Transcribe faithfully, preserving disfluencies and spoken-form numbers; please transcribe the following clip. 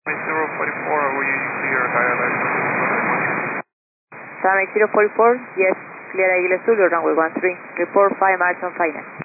zero four four, will you clear high alert? Sunway zero four four, yes, clear Águila Zulu, runway one three, report five miles on final.